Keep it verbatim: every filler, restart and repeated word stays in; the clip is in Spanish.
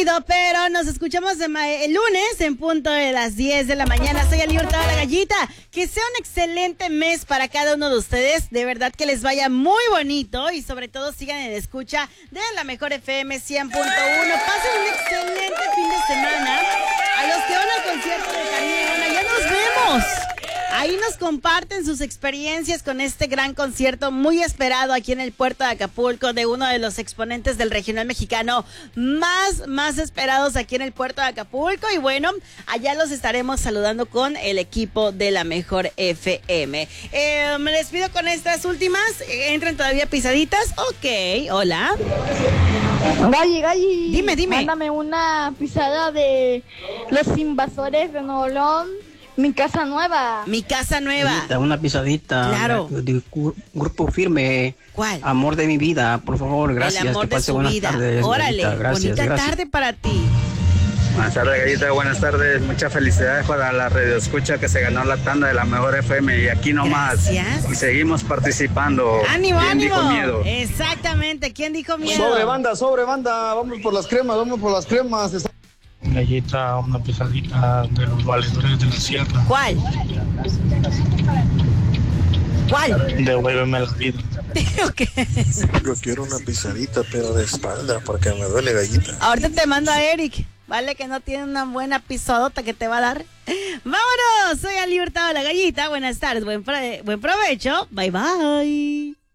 rápido, pero nos escuchamos el lunes en punto de las diez de la mañana. Soy Ali Hurtado, la Gallita. Que sea un excelente mes para cada uno de ustedes. De verdad que les vaya muy bonito y sobre todo sigan en escucha de la mejor F M cien punto uno. Pasen un excelente fin de semana. A los que van al concierto de Karina, ya nos vemos. Ahí nos comparten sus experiencias con este gran concierto muy esperado aquí en el puerto de Acapulco de uno de los exponentes del regional mexicano más, más esperados aquí en el puerto de Acapulco. Y bueno, allá los estaremos saludando con el equipo de la mejor F M. Eh, me despido con estas últimas. ¿Entran todavía pisaditas? Ok, hola. Galli, Galli. Dime, dime. Mándame una pisada de Los Invasores de Nuevo León. Mi casa nueva. Mi casa nueva. Una pisadita. Claro. De, de, de Grupo Firme. ¿Cuál? Amor de mi vida, por favor, gracias. El amor que de pase su buenas vida. tardes. Órale, Gallita, gracias, bonita gracias. tarde para ti. Buenas tardes, Gallita, buenas tardes. Muchas felicidades para la radio escucha que se ganó la tanda de la mejor F M y aquí nomás. Gracias. Y seguimos participando. ¡Ánimo, ¿Quién ánimo! dijo miedo? Exactamente, ¿quién dijo miedo? Sobre banda, sobre banda, vamos por las cremas, vamos por las cremas. Gallita, una pesadita de los valedores de la sierra. ¿Cuál? ¿Cuál? Devuélveme la vida. Okay. Yo quiero una pisadita, pero de espalda, porque me duele, Gallita. Ahorita te mando a Eric, ¿vale? Que no tiene una buena pisadota que te va a dar. ¡Vámonos! Soy Ali Hurtado, la Gallita. Buenas tardes, buen, pro- buen provecho. Bye, bye.